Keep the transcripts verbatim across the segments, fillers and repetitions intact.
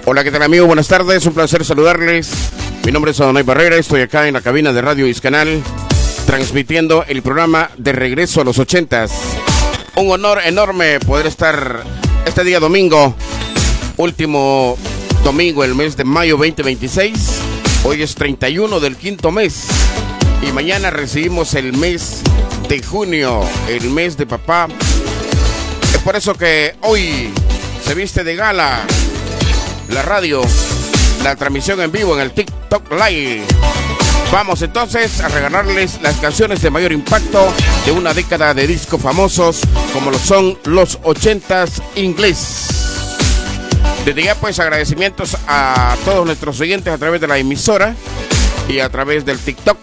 Hola, ¿qué tal, amigos? Buenas tardes, un placer saludarles. Mi nombre es Adonai Barrera, estoy acá en la cabina de Radio Iscanal, transmitiendo el programa de Regreso a los ochentas. Un honor enorme poder estar este día domingo, último domingo del mes de mayo veinte veintiséis. Hoy es treinta y uno del quinto mes y mañana recibimos el mes de junio, el mes de papá. Es por eso que hoy se viste de gala la radio, la transmisión en vivo en el TikTok Live. Vamos entonces a regalarles las canciones de mayor impacto de una década de discos famosos como lo son los ochentas inglés. Desde ya pues agradecimientos a todos nuestros oyentes a través de la emisora y a través del TikTok.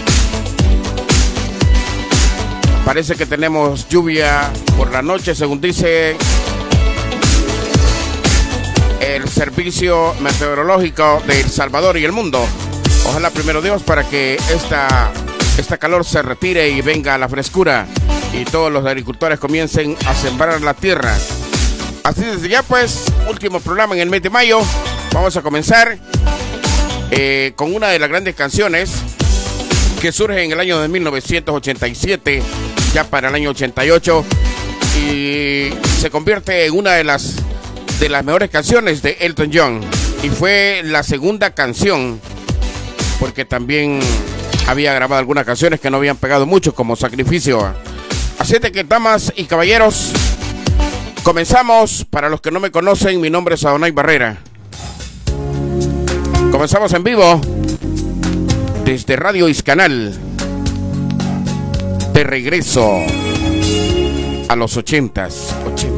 Parece que tenemos lluvia por la noche, según dice el Servicio Meteorológico de El Salvador y el mundo. Ojalá, primero Dios, para que esta, esta calor se retire y venga la frescura y todos los agricultores comiencen a sembrar la tierra. Así desde ya pues, último programa en el mes de mayo. Vamos a comenzar eh, con una de las grandes canciones que surge en el año de mil novecientos ochenta y siete, ya para el año ochenta y ocho, y se convierte en una de las de las mejores canciones de Elton John, y fue la segunda canción, porque también había grabado algunas canciones que no habían pegado mucho, como Sacrificio. Así de que, damas y caballeros, comenzamos. Para los que no me conocen, mi nombre es Adonai Barrera. Comenzamos en vivo desde Radio Iscanal, de regreso a los ochentas, ochentas.